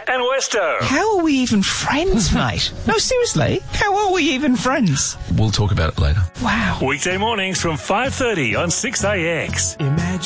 and Westo. How are we even friends, mate? No, seriously, how are we even friends? We'll talk about it later. Wow. Weekday mornings from 5:30 on 6AX. Imagine